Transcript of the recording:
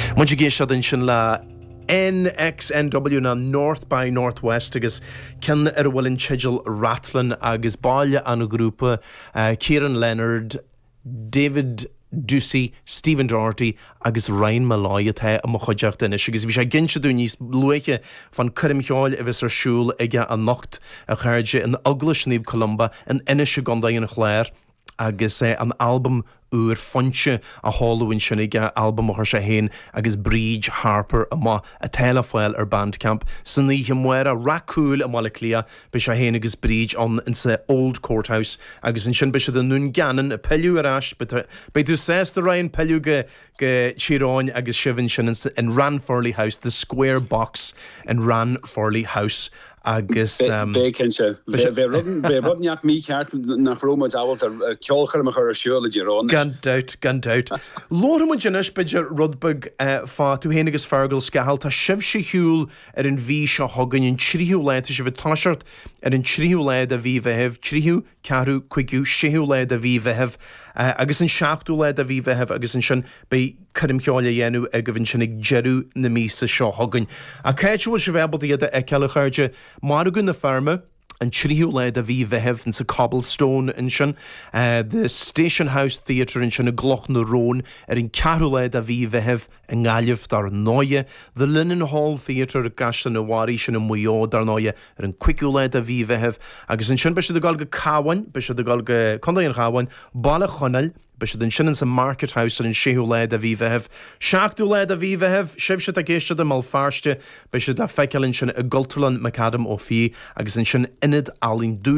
Muid géisiad in sin le NXNW na North by Northwest agus cin bhfuil in Chidgel Rathlin agus baile an grúpa Kieran Leonard, David Ducey, Stephen Doherty agus Ryan Malloy atá am chuideach inis agus bhí sé ginse dú níos luiche fan chuimcheáil a bheits ar siúl ige an nocht a chuirde in Uglas Sníomh Columba in inis a gandaí an chléir agus an album úr fonse a Halloween sin ige album a sé héin agus Bridge Harper a telefoil ar Bandcamp san ní muir a racúil a mala clia be sé héin agus Bridge an in sa Old Courthouse agus in sin be se den nún ganan a peú arás be tú sésta Ryan peú go siráin agus sibhann sin in Ranforley House, the Square Box in Ranforley House agus Bécinse be rudneach mí ceart nach Roma dáhalt ar ceolchar a chur siúla Girona. Gan doubt. Lór mu dinis beidir rudbug fá tú héana agus fergal scahal tá sibh sé hiúil ar an bhí se hagan in tríú leid a se bh táisiart ar an tríú leid a bhí bheitheh tríú, cearú, cuigiú, séú leid a bhí bheitheh agus an seachtú leid a bhí bheitheh agus an sin be chuimcheáil a dhéanú a go bhín sin ag jeú na mísa seo hagan. A céitúil se bhebal iad a ceile chuirde mar gon na ferme an tríú leid a bhí bheitheh in sa Cobblestone in sin, the Station House Theatre in sin a Gloch na Rón ar in cearú leid a bhí bheitheh in Gaillimh dar Noie, the Linen Hall Theatre a Gaston na Warí sin a Muo dar Noie ar in cuiiciú leid a bhí bheitheh agus in sin be se de gáil go Cahain, be se de gáil go Condaí an Cahain, Balla Chonel, be se den sin sa Market House in séú leid a bhí bheitheh, seachtú leid a bhí bheitheh, sibh se a géiste mal farste, be se da feiceilinn sin a Gulterland Macadam ó Fí agus in sin inid alín dú